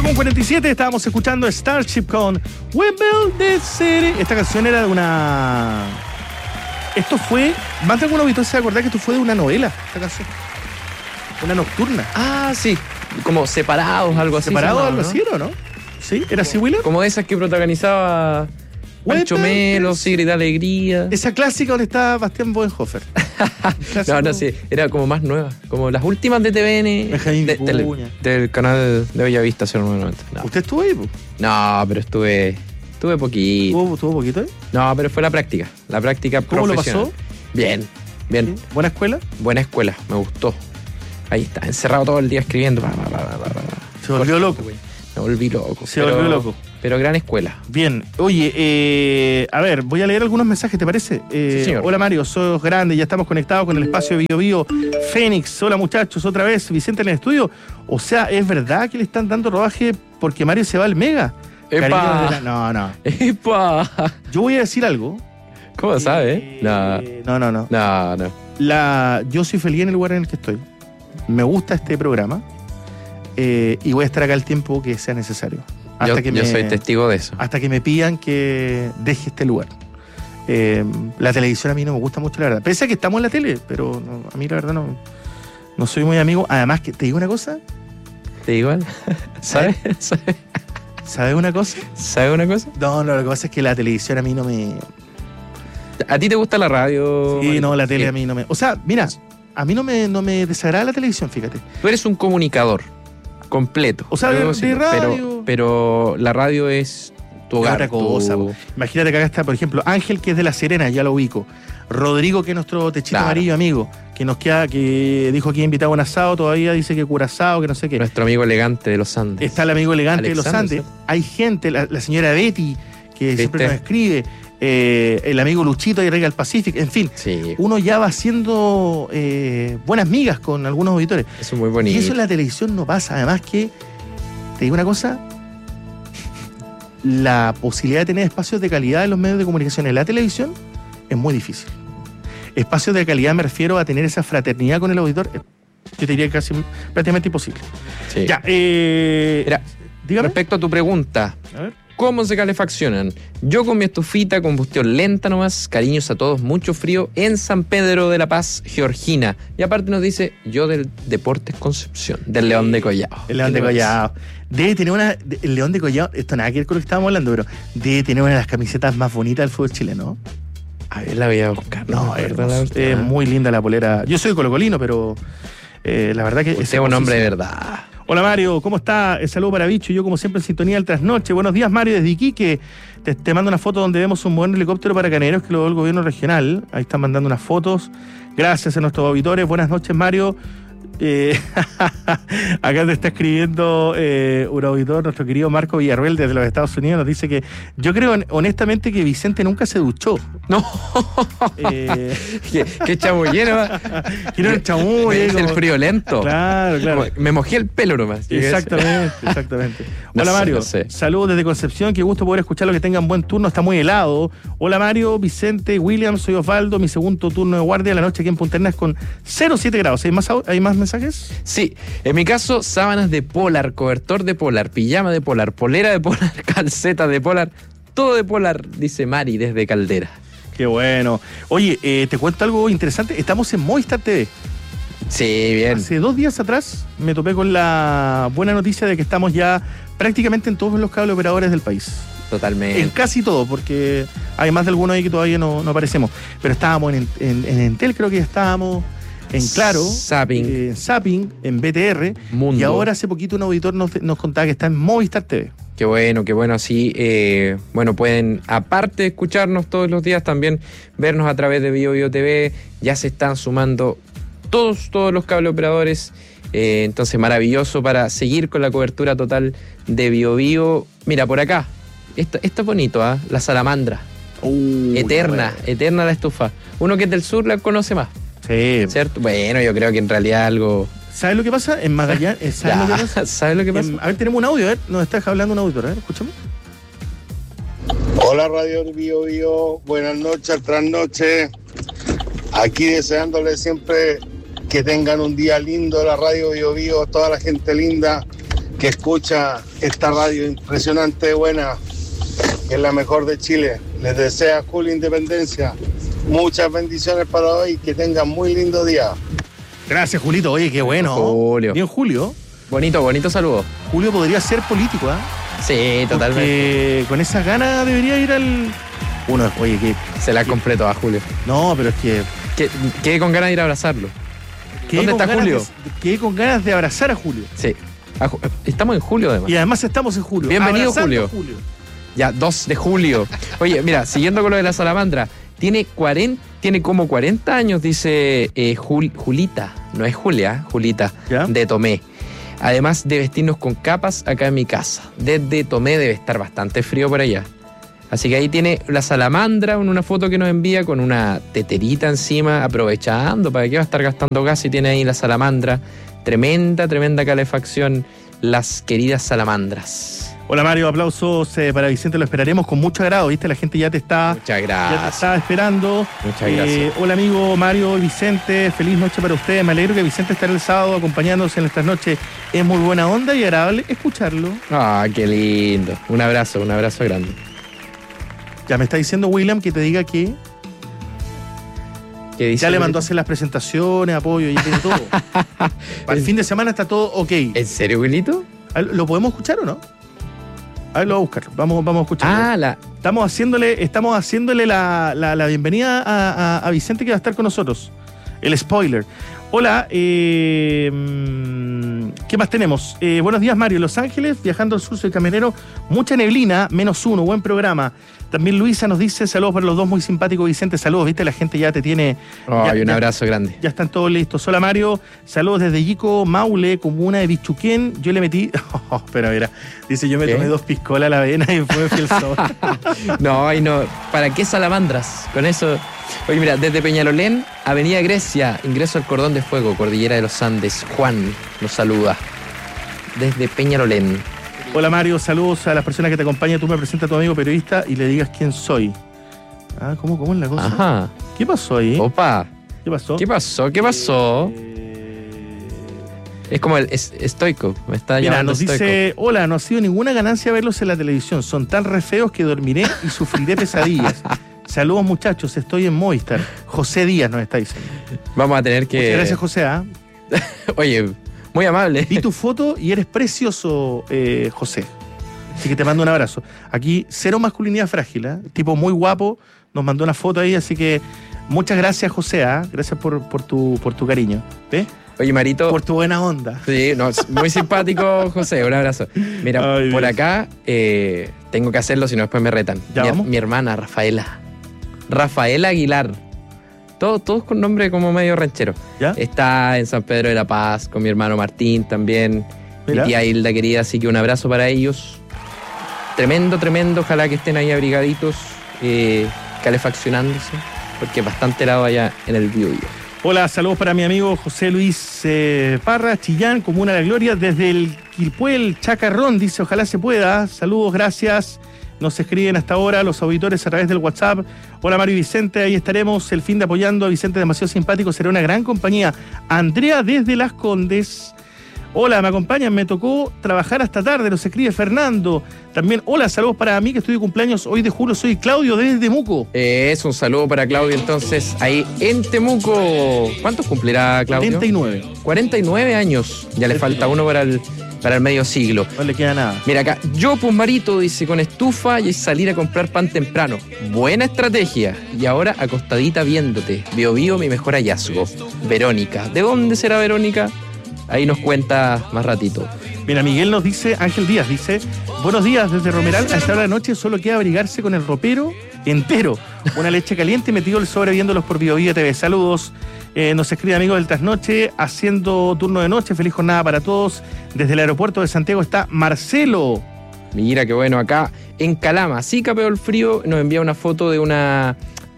8:47, estábamos escuchando Starship con We Built This City. Esta canción era de una... Esto fue... Más de algún auditor se acordar que esto fue de una novela, esta canción. Una nocturna. Ah, sí. Como Separados, algo así. ¿Separados, algo así, ¿no? ¿Sí? ¿Era así, William? Como esas que protagonizaba Pancho Melo, Sigrid de Alegría. Esa clásica donde está Bastián Bodenhofer. No, sí. Era como más nueva. Como las últimas de TVN. Del canal de Bellavista, 090. No. ¿Usted estuvo ahí? No, pero estuve poquito. ¿Estuvo poquito ahí? No, pero fue la práctica. La práctica ¿Cómo profesional. lo pasó? Bien. ¿Sí? ¿Buena escuela? Buena escuela, me gustó. Ahí está, encerrado todo el día escribiendo. Se volvió loco. Me volví loco. Volvió loco. Pero gran escuela. Bien. Oye, a ver, voy a leer algunos mensajes, ¿te parece? Sí, señor. Hola Mario, sos grande, ya estamos conectados con el espacio de Bio Bio. Fénix, hola muchachos, otra vez, Vicente en el estudio. O sea, ¿es verdad que le están dando rodaje porque Mario se va al Mega? ¡Epa! No. ¡Epa! Yo voy a decir algo. ¿Cómo sabe? No. Yo soy feliz en el lugar en el que estoy. Me gusta este programa. Y voy a estar acá el tiempo que sea necesario. Yo soy testigo de eso. Hasta que me pidan que deje este lugar. La televisión a mí no me gusta mucho, la verdad. Pese a que estamos en la tele, pero a mí la verdad no soy muy amigo. Además, que te digo una cosa. ¿Te digo algo? ¿Sabes? ¿Sabes una cosa? ¿Sabes una cosa? No, lo que pasa es que la televisión a mí no me... ¿A ti te gusta la radio? Sí, no, la tele a mí no me... O sea, mira, a mí no me desagrada la televisión, fíjate. Tú eres un comunicador completo. O sea, de radio... Pero la radio es tu hogar. Otra cosa. Imagínate que acá está, por ejemplo, Ángel, que es de La Serena, ya lo ubico. Rodrigo, que es nuestro techito amarillo amigo, que dijo que invitado a un asado, todavía dice que Curazao, que no sé qué. Nuestro amigo elegante de los Andes. Está el amigo elegante Alexander, de los Andes. ¿Sí? Hay gente, la señora Betty, que siempre nos escribe, el amigo Luchito y Rega al Pacific, en fin. Sí. Uno ya va haciendo buenas migas con algunos auditores. Eso es muy bonito. Y eso en la televisión no pasa. Además que, te digo una cosa, la posibilidad de tener espacios de calidad en los medios de comunicación en la televisión es muy difícil. Espacios de calidad me refiero a tener esa fraternidad con el auditor, yo te diría casi prácticamente imposible. Sí. Ya, mira, dígame. Respecto a tu pregunta, A ver. ¿cómo se calefaccionan? Yo con mi estufita, combustión lenta nomás, cariños a todos, mucho frío, en San Pedro de la Paz, Georgina. Y aparte nos dice, yo del Deportes Concepción, del León de Collao. El León de Collao. Debe tener el León de Collao, esto nada que ver con lo que estábamos hablando, pero debe tener una de las camisetas más bonitas del fútbol chileno. A ver, la voy a buscar. No, es muy linda la polera. Yo soy colocolino, pero la verdad que... Usted es un hombre de verdad. Hola Mario, ¿cómo está? Saludo para Bicho, yo como siempre en sintonía del trasnoche. Buenos días Mario, desde Iquique. Te mando una foto donde vemos un buen helicóptero para carabineros que lo dio el gobierno regional. Ahí están mandando unas fotos. Gracias a nuestros auditores. Buenas noches Mario. Acá te está escribiendo un auditor, nuestro querido Marco Villarreal desde los Estados Unidos, nos dice que yo creo honestamente que Vicente nunca se duchó. No. Qué chamullero. Quiero un chamuyo. Es el frío lento. Claro. Me mojé el pelo nomás. Exactamente. Hola Mario, no sé. Saludos desde Concepción, qué gusto poder escucharlo, que tengan buen turno, está muy helado. Hola Mario, Vicente, William, soy Osvaldo, mi segundo turno de guardia de la noche aquí en Punta Arenas con 0,7 grados. ¿Hay más mensajes? Sí, en mi caso, sábanas de polar, cobertor de polar, pijama de polar, polera de polar, calceta de polar, todo de polar, dice Mari desde Caldera. Qué bueno. Oye, te cuento algo interesante, estamos en Movistar TV. Sí, bien. Hace 2 días atrás me topé con la buena noticia de que estamos ya prácticamente en todos los cable operadores del país. Totalmente. En casi todo, porque hay más de algunos ahí que todavía no aparecemos. Pero estábamos en Entel, creo que ya estábamos... En Claro, Zapping, en BTR, Mundo. Y ahora hace poquito un auditor nos contaba que está en Movistar TV. Qué bueno, así, pueden, aparte de escucharnos todos los días, también vernos a través de Bio Bio TV, ya se están sumando todos los cable operadores, entonces maravilloso para seguir con la cobertura total de Bio Bio. Mira, por acá, esto es bonito, la salamandra, eterna la estufa, uno que es del sur la conoce más. Sí. ¿Cierto? Bueno, yo creo que en realidad algo... ¿Sabes lo que pasa? En Magallanes... ¿Sabes lo que pasa? A ver, tenemos un audio, a ver, nos está hablando un auditor, a ver, escuchamos. Hola Radio Bio Bio, buenas noches, trasnoche. Aquí deseándole siempre que tengan un día lindo la Radio Bio Bio, toda la gente linda. que escucha esta radio impresionante, buena, que es la mejor de Chile. Les desea Julio Independencia. Muchas bendiciones para hoy, que tengan muy lindo día. Gracias, Julito. Oye, qué bueno. Julio. Bien, Julio. Bonito saludo. Julio podría ser político, ¿ah? Sí, totalmente. Porque con esas ganas debería ir al... Uno, oye, que... Se la completo a Julio. No, pero es que... Quedé con ganas de ir a abrazarlo. ¿Dónde está Julio? Quedé con ganas de abrazar a Julio. Sí. Estamos en julio, además. Y además estamos en julio. Bienvenido, Abrazando Julio. Ya, 2 de julio. Oye, mira, siguiendo con lo de la salamandra, tiene como 40 años, dice Julita, no es Julia, Julita, ¿Ya? de Tomé. Además de vestirnos con capas acá en mi casa. Desde Tomé debe estar bastante frío por allá. Así que ahí tiene la salamandra en una foto que nos envía con una teterita encima, aprovechando. ¿Para qué va a estar gastando gas si tiene ahí la salamandra? Tremenda calefacción, las queridas salamandras. Hola, Mario, aplausos para Vicente, lo esperaremos con mucho agrado, ¿viste? La gente ya te está... Muchas gracias. Ya te está esperando. Muchas gracias. Hola, amigo Mario y Vicente, feliz noche para ustedes. Me alegro que Vicente estará el sábado acompañándonos en nuestras noches. Es muy buena onda y agradable escucharlo. Ah, qué lindo. Un abrazo grande. Ya me está diciendo William que te diga que ¿Qué dice? ya le mandó a hacer las presentaciones, apoyo y tiene todo. Para el fin de semana está todo ok. ¿En serio, Wilito? ¿Lo podemos escuchar o no? A ver, lo voy a buscar. Vamos a escucharlo. Estamos haciéndole la bienvenida a Vicente, que va a estar con nosotros. El spoiler. Hola, ¿qué más tenemos? Buenos días, Mario. Los Ángeles, viajando al sur, soy camionero. Mucha neblina, -1, buen programa. También Luisa nos dice, saludos para los dos, muy simpáticos, Vicente, saludos, viste, la gente ya te tiene... Un abrazo grande. Ya están todos listos. Hola, Mario, saludos desde Yico, Maule, comuna de Bichuquén. Yo le metí... pero mira, dice, yo me tomé 2 piscolas a la avena y después me fui el sabor. No, ¿para qué salamandras? Con eso... Oye, mira, desde Peñalolén, Avenida Grecia, ingreso al Cordón de Fuego, Cordillera de los Andes. Juan nos saluda desde Peñalolén. Hola, Mario, saludos a las personas que te acompañan. Tú me presentas a tu amigo periodista y le digas quién soy. ¿Cómo es la cosa? Ajá. ¿Qué pasó ahí? Opa. ¿Qué pasó? ¿Qué pasó? Es como el estoico. Me está llamando nos estoico. dice, hola, no ha sido ninguna ganancia verlos en la televisión. Son tan re feos que dormiré y sufriré pesadillas. Saludos, muchachos, estoy en Movistar. José Díaz nos está diciendo. Vamos a tener que... Muchas gracias, José. Oye, muy amable. Vi tu foto y eres precioso, José. Así que te mando un abrazo. Aquí, cero masculinidad frágil, tipo muy guapo. Nos mandó una foto ahí, así que muchas gracias, José. Gracias por tu cariño. ¿Ves? Oye, Marito. Por tu buena onda. Sí, muy simpático, José. Un abrazo. Mira, Ay, por Dios. acá tengo que hacerlo, si no después me retan. Mi hermana, Rafaela Aguilar. Todos con nombre como medio ranchero. ¿Ya? Está en San Pedro de la Paz con mi hermano Martín también. Mira. Mi tía Hilda querida, así que un abrazo para ellos. Tremendo. Ojalá que estén ahí abrigaditos, calefaccionándose, porque es bastante helado allá en el Biobío. Hola, saludos para mi amigo José Luis Parra, Chillán, Comuna de la Gloria, desde el Quilpué, Chacarrón, dice, ojalá se pueda. Saludos, gracias. Nos escriben hasta ahora los auditores a través del WhatsApp. Hola, Mario y Vicente, ahí estaremos el fin de apoyando a Vicente, demasiado simpático, será una gran compañía. Andrea desde Las Condes. Hola, me acompañan, me tocó trabajar hasta tarde, nos escribe Fernando. También, hola, saludos para mí que estoy de cumpleaños hoy de julio, soy Claudio desde Temuco. Es un saludo para Claudio entonces, ahí en Temuco. ¿Cuántos cumplirá Claudio? 49. 49 años, ya le falta uno para el medio siglo. No le queda nada. Mira acá, yo pues Marito, dice, con estufa y salir a comprar pan temprano. Buena estrategia. Y ahora acostadita viéndote. Biobío, mi mejor hallazgo. Verónica. ¿De dónde será Verónica? Ahí nos cuenta más ratito. Mira, Miguel nos dice, Ángel Díaz dice, buenos días desde Romeral, a esta hora de la noche solo queda abrigarse con el ropero entero. Una leche caliente y metido el sobre viéndolos por Biobío TV. Saludos. Nos escribe amigo del Trasnoche, haciendo turno de noche. Feliz jornada para todos. Desde el aeropuerto de Santiago está Marcelo. Mira qué bueno, acá en Calama, sí capeó el frío, nos envía una foto de una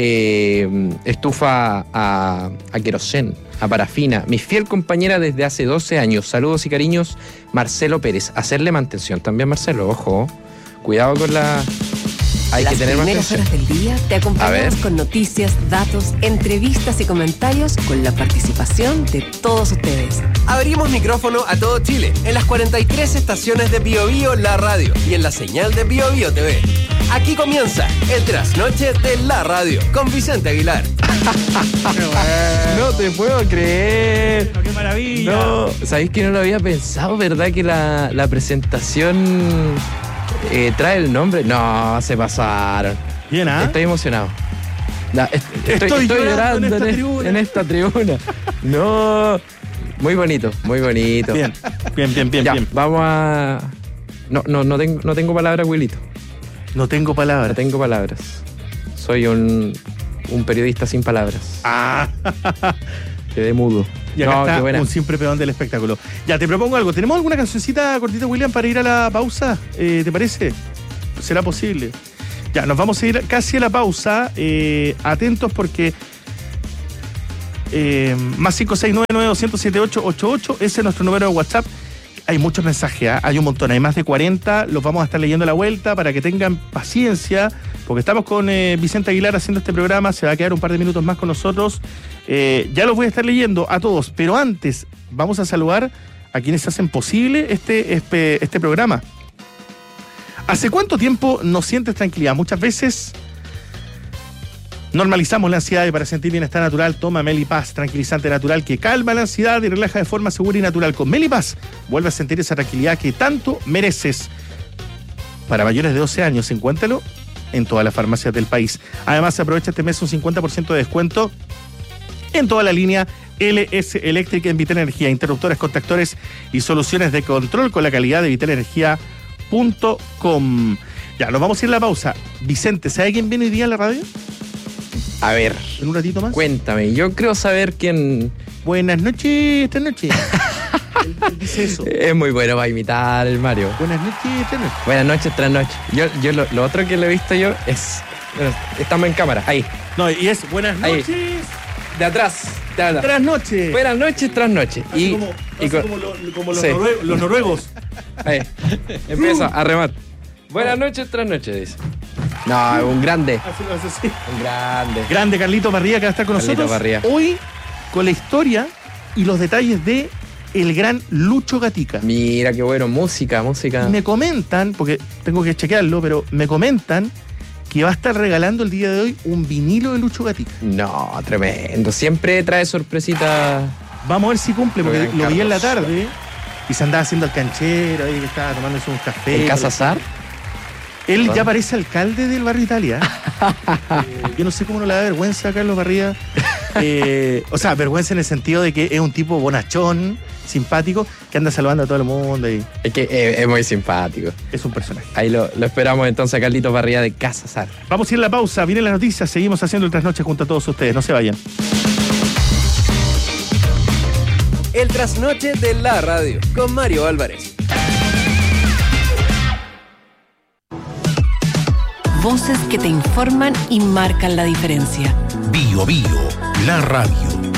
estufa a querosén, a parafina. Mi fiel compañera desde hace 12 años. Saludos y cariños, Marcelo Pérez. Hacerle mantención también, Marcelo, ojo. Cuidado con Hay que tener más Las primeras atención. horas del día te acompañamos A ver. con noticias, datos, entrevistas y comentarios con la participación de todos ustedes. Abrimos micrófono a todo Chile, en las 43 estaciones de Bio Bio La Radio y en la señal de Bio Bio TV. Aquí comienza el trasnoche de La Radio con Vicente Aguilar. No te puedo creer. ¡Qué maravilla! No, ¿sabéis que no lo había pensado? ¿Verdad que la presentación trae el nombre? No, se pasaron. Bien, ¿ah? Estoy emocionado. Estoy llorando en esta tribuna. No, muy bonito, muy bonito. Bien, Ya, bien. vamos a... No tengo palabras, Wilito. No tengo palabras. No tengo palabras. Soy un periodista sin palabras. Ah, Quedé mudo. y acá No, qué está buena. un simple peón del espectáculo. Ya, te propongo algo. ¿Tenemos alguna cancioncita cortita, William, para ir a la pausa? ¿Te parece? ¿Será posible? Ya, nos vamos a ir casi a la pausa. Atentos porque... más 569-9200-7888. Ese es nuestro número de WhatsApp. Hay muchos mensajes, ¿eh? Hay un montón, hay más de 40. Los vamos a estar leyendo a la vuelta para que tengan paciencia, porque estamos con Vicente Aguilar haciendo este programa. Se va a quedar un par de minutos más con nosotros. Ya los voy a estar leyendo a todos, pero antes vamos a saludar a quienes hacen posible este programa. ¿Hace cuánto tiempo no sientes tranquilidad? Muchas veces normalizamos la ansiedad y para sentir bienestar natural, toma Melipaz, tranquilizante natural que calma la ansiedad y relaja de forma segura y natural. Con Melipaz vuelve a sentir esa tranquilidad que tanto mereces. Para mayores de 12 años, encuéntralo en todas las farmacias del país. Además, aprovecha este mes un 50% de descuento en toda la línea LS Electric en Vital Energía, interruptores, contactores y soluciones de control con la calidad de vitalenergia.com. Ya, nos vamos a ir a la pausa. Vicente, ¿sabe quién viene hoy día a la radio? A ver, En un ratito más. cuéntame. Yo creo saber quién... Buenas noches, esta noche. Él dice eso. Es muy bueno para imitar el Mario. Buenas noches, esta noche. Buenas noches, tras noche. Yo lo otro que le he visto yo es... Bueno, estamos en cámara, ahí. No, y es buenas Ahí. noches, De atrás. tras noche. Buenas noches, tras noche. Así como, como los, Sí. los noruegos. Ahí. Empieza a remar. Buenas noches, tras noche, dice. No, un grande. Así lo hace así. Un grande. Grande Carlito Barría que va a estar con Carlito nosotros. Barría. Hoy con la historia y los detalles de el gran Lucho Gatica. Mira qué bueno. Música. Y me comentan, porque tengo que chequearlo, pero me comentan que va a estar regalando el día de hoy un vinilo de Lucho Gatica. No, tremendo. Siempre trae sorpresitas. Vamos a ver si cumple, porque Gran lo vi en la Carlos. tarde y se andaba haciendo el canchero ahí, que estaba tomándose un café. ¿En Casa Sar? Él ¿Dónde? ya parece alcalde del barrio Italia. Yo no sé cómo no le da vergüenza a Carlos Barría. O sea, vergüenza en el sentido de que es un tipo bonachón, simpático, que anda saludando a todo el mundo y Es que es muy simpático. es un personaje. Ahí lo esperamos entonces a Carlitos Barría de Casa Sar. Vamos a ir a la pausa, vienen las noticias, seguimos haciendo el trasnoche junto a todos ustedes, no se vayan. El trasnoche de La Radio con Mario Álvarez. Voces que te informan y marcan la diferencia. Bio Bio, la radio.